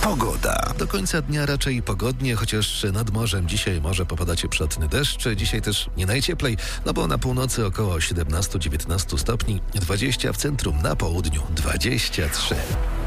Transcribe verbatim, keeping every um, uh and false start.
Pogoda. Do końca dnia raczej pogodnie, chociaż nad morzem dzisiaj może popadać przelotny deszcz. Dzisiaj też nie najcieplej, no bo na północy około siedemnaście do dziewiętnastu stopni, dwadzieścia w centrum, na południu dwadzieścia trzy.